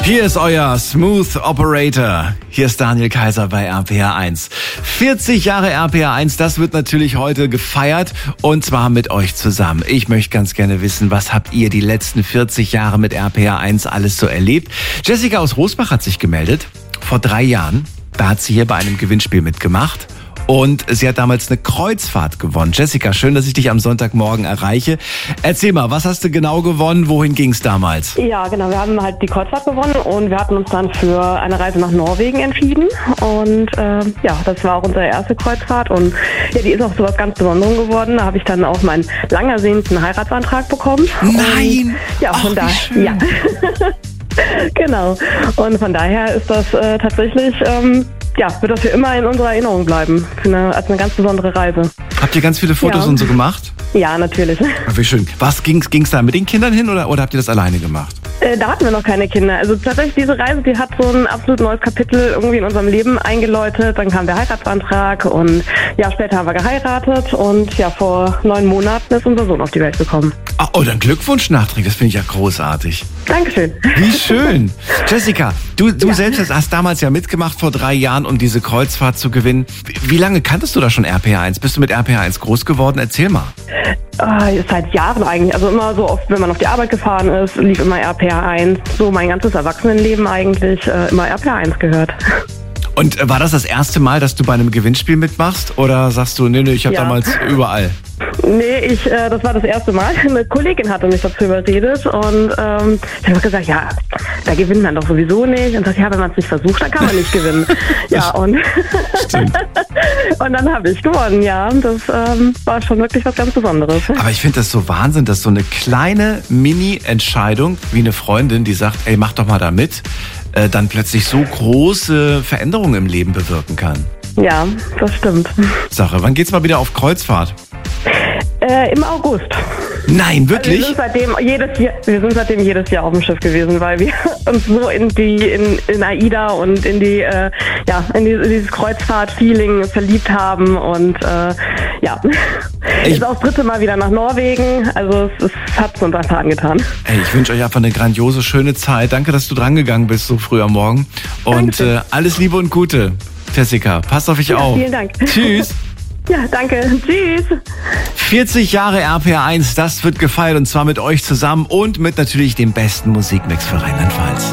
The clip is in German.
Hier ist euer Smooth Operator. Hier ist Daniel Kaiser bei RPR 1. 40 Jahre RPR 1, das wird natürlich heute gefeiert und zwar mit euch zusammen. Ich möchte ganz gerne wissen, was habt ihr die letzten 40 Jahre mit RPR 1 alles so erlebt? Jessica aus Rosbach hat sich gemeldet. Vor 3 Jahren, da hat sie hier bei einem Gewinnspiel mitgemacht. Und sie hat damals eine Kreuzfahrt gewonnen. Jessica, schön, dass ich dich am Sonntagmorgen erreiche. Erzähl mal, was hast du genau gewonnen? Wohin ging's damals? Ja, genau. Wir haben halt die Kreuzfahrt gewonnen und wir hatten uns dann für eine Reise nach Norwegen entschieden. Und das war auch unsere erste Kreuzfahrt. Und ja, die ist auch so was ganz Besonderem geworden. Da habe ich dann auch meinen lang ersehnten Heiratsantrag bekommen. Nein! Und, ja, von daher. Ja. Genau. Und von daher ist das tatsächlich... wird das für immer in unserer Erinnerung bleiben. Als eine ganz besondere Reise. Habt ihr ganz viele Fotos und so gemacht? Ja, natürlich. Ach, wie schön. Ging's da mit den Kindern hin oder habt ihr das alleine gemacht? Da hatten wir noch keine Kinder. Also tatsächlich diese Reise, die hat so ein absolut neues Kapitel irgendwie in unserem Leben eingeläutet. Dann kam der Heiratsantrag und ja, später haben wir geheiratet und ja, vor 9 Monaten ist unser Sohn auf die Welt gekommen. Ach, oh, dann Glückwunsch nachträglich. Das finde ich ja großartig. Dankeschön. Wie schön. Jessica, du selbst hast damals ja mitgemacht vor 3 Jahren, um diese Kreuzfahrt zu gewinnen. Wie lange kanntest du da schon RPR 1? Bist du mit RPR 1 groß geworden? Erzähl mal. Seit Jahren eigentlich. Also immer so oft, wenn man auf die Arbeit gefahren ist, lief immer RPR 1. So mein ganzes Erwachsenenleben eigentlich immer RPR 1 gehört. Und war das erste Mal, dass du bei einem Gewinnspiel mitmachst? Oder sagst du, nee, ich habe damals überall? Nee, das war das erste Mal. Eine Kollegin hatte mich dazu überredet und ich habe gesagt, ja, da gewinnt man doch sowieso nicht. Und sagt, ja, wenn man es nicht versucht, dann kann man nicht gewinnen. Ja, und und dann habe ich gewonnen, ja. Das war schon wirklich was ganz Besonderes. Aber ich finde das so Wahnsinn, dass so eine kleine Mini-Entscheidung wie eine Freundin, die sagt, ey, mach doch mal da mit, dann plötzlich so große Veränderungen im Leben bewirken kann. Ja, das stimmt. Sache, wann geht's mal wieder auf Kreuzfahrt? Im August. Nein, wirklich? Also wir sind seitdem jedes Jahr auf dem Schiff gewesen, weil wir uns so in AIDA und in dieses Kreuzfahrt-Feeling verliebt haben und ist auch das 3. Mal wieder nach Norwegen, also es hat es uns einfach angetan. Ey, ich wünsche euch einfach eine grandiose, schöne Zeit. Danke, dass du drangegangen bist so früh am Morgen und alles Liebe und Gute, Jessica. Passt auf dich auf. Vielen Dank. Tschüss. Ja, danke. Tschüss. 40 Jahre RPR 1, das wird gefeiert und zwar mit euch zusammen und mit natürlich dem besten Musikmix für Rheinland-Pfalz.